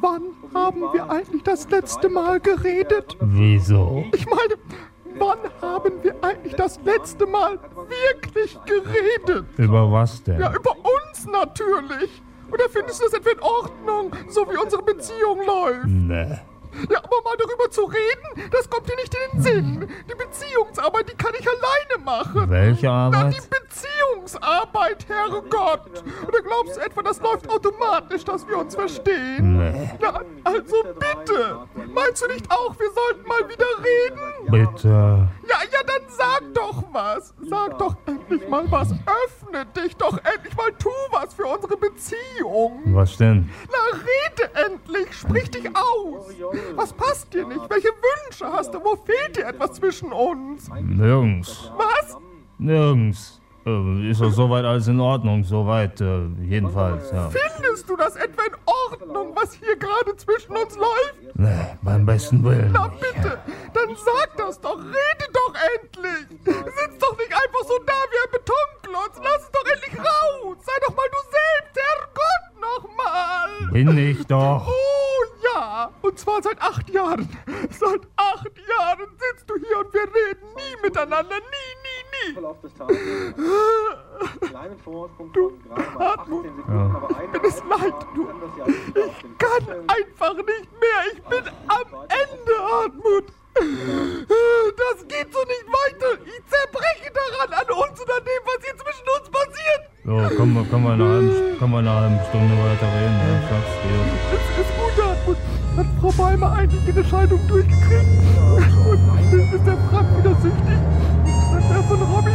Wann haben wir eigentlich das letzte Mal geredet? Wieso? Ich meine, wann haben wir eigentlich das letzte Mal wirklich geredet? Über was denn? Ja, über uns natürlich. Oder findest du das etwa in Ordnung, so wie unsere Beziehung läuft? Nee. Ja, aber mal darüber zu reden, das kommt dir nicht in den Sinn. Die Beziehungsarbeit, die kann ich alleine machen. Welche Na, Arbeit? die Beziehungsarbeit, Herrgott. Oder glaubst du etwa, das läuft automatisch, dass wir uns verstehen? Nee. Na, also bitte. Meinst du nicht auch, wir sollten mal wieder reden? Bitte. Ja, dann sag doch was. Sag doch endlich mal was. Öffne dich doch endlich mal. Tu was für unsere Beziehung. Was denn? Na, rede endlich. Sprich dich aus. Was passt dir nicht? Welche Wünsche hast du? Wo fehlt dir etwas zwischen uns? Nirgends. Was? Nirgends. Ist doch soweit alles in Ordnung, soweit, jedenfalls, ja. Findest du das etwa in Ordnung, was hier gerade zwischen uns läuft? Nee, beim besten Willen. Na bitte, dann sag das doch. Rede doch endlich. Sitz doch nicht einfach so da wie ein Betonklotz. Lass es doch endlich raus. Sei doch mal du selbst, Herrgott, nochmal. Bin ich doch. Oh ja, und zwar seit 8 Jahren. Seit 8 Jahren sitzt du hier und wir reden nie miteinander. Nie. Verlauf des Tages. Kleinen Vorsprung Du, von gerade mal 18 Hartmut, Sekunden, aber eine mir ist leid, du. Ich kann einfach nicht mehr. Ich bin am Ende, Hartmut. Das geht so nicht weiter. Ich zerbreche daran an uns und an dem, was hier zwischen uns passiert. So, können wir in einer halben Stunde weiter reden, ja, ich sag's dir. Es ist gut, Hartmut. Hat Frau Beimer eigentlich ihre Scheidung durchgekriegt? Und ist der Frank wieder süchtig? Sagt er von Robby